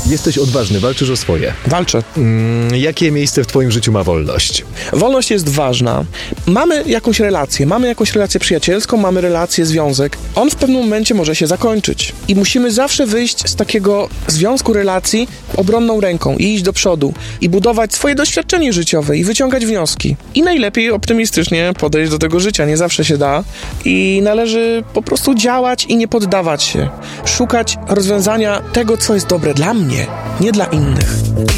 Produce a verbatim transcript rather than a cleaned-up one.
Jesteś odważny, walczysz o swoje. Walczę. Mm, jakie miejsce w twoim życiu ma wolność? Wolność jest ważna. Mamy jakąś relację, mamy jakąś relację przyjacielską, mamy relację, związek. On w pewnym momencie może się zakończyć. I musimy zawsze wyjść z takiego związku, relacji obronną ręką i iść do przodu. I budować swoje doświadczenie życiowe i wyciągać wnioski. I najlepiej optymistycznie podejść do tego życia. Nie zawsze się da. I należy po prostu działać i nie poddawać się. Szukać rozwiązania tego, co jest dobre dla mnie, nie dla innych.